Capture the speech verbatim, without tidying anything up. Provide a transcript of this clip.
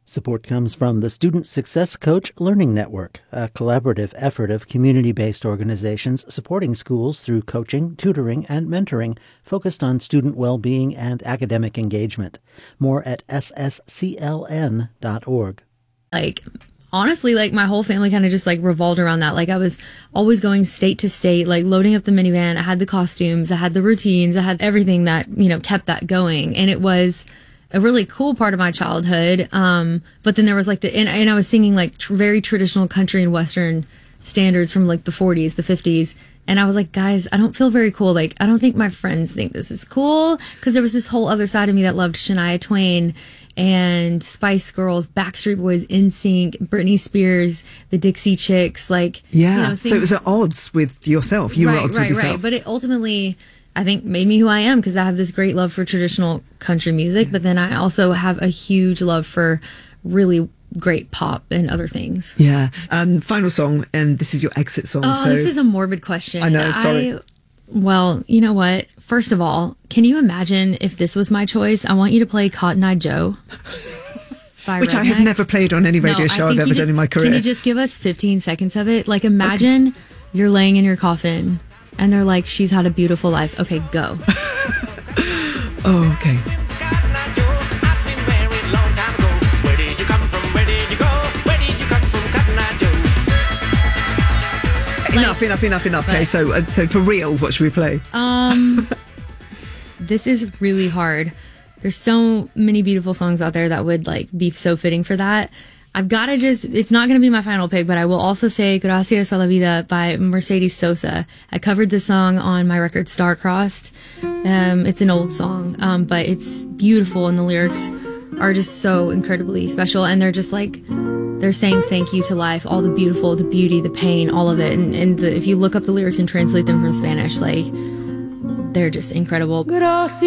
Support comes from the Student Success Coach Learning Network, a collaborative effort of community-based organizations supporting schools through coaching, tutoring, and mentoring focused on student well-being and academic engagement. More at s s c l n dot org. Like, honestly, like my whole family kind of just like revolved around that. Like I was always going state to state, like loading up the minivan. I had the costumes, I had the routines, I had everything that, you know, kept that going. And it was a really cool part of my childhood. Um, but then there was like the, and, and I was singing like tr- very traditional country and Western standards from like the forties, the fifties. And I was like, guys, I don't feel very cool. Like, I don't think my friends think this is cool. Cause there was this whole other side of me that loved Shania Twain and Spice Girls, Backstreet Boys, N Sync, Britney Spears, the Dixie Chicks. Like, yeah. You know, things, so it was at odds with yourself. You right, were at odds right, with yourself. Right. But it ultimately, I think, made me who I am because I have this great love for traditional country music, but then I also have a huge love for really great pop and other things. Yeah. Um, final song, and this is your exit song. Oh, so this is a morbid question. I know, sorry. I, well, you know what? First of all, can you imagine if this was my choice? I want you to play Cotton Eye Joe. Which Redneck. I have never played on any radio no, show I've ever just, done in my career. Can you just give us fifteen seconds of it? Like, imagine okay. You're laying in your coffin and they're like, she's had a beautiful life. Okay, go. Oh, okay. Like, enough, enough, enough, enough. Okay, so uh, so for real, what should we play? Um, this is really hard. There's so many beautiful songs out there that would like be so fitting for that. I've got to just, it's not going to be my final pick, but I will also say Gracias a la Vida by Mercedes Sosa. I covered this song on my record Star-Crossed. Um, it's an old song, um, but it's beautiful and the lyrics are just so incredibly special. And they're just like, they're saying thank you to life, all the beautiful, the beauty, the pain, all of it. And, and the, if you look up the lyrics and translate them from Spanish, like, they're just incredible. Gracias.